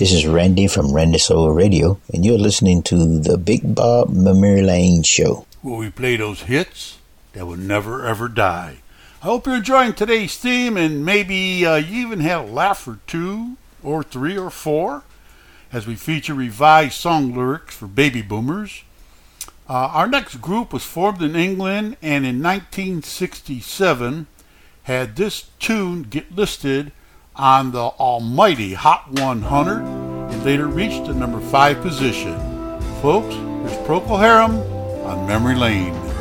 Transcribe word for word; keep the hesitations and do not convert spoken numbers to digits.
This is Randy from Randy Soul Radio, and you're listening to the Big Bob Memory Lane Show, where we play those hits that will never ever die. I hope you're enjoying today's theme, and maybe uh, you even had a laugh or two, or three, or four, as we feature revised song lyrics for baby boomers. Uh, our next group was formed in England, and in nineteen sixty-seven had this tune get listed on the almighty Hot one hundred. It later reached the number five position. Folks, here's Procol Harum on Memory Lane.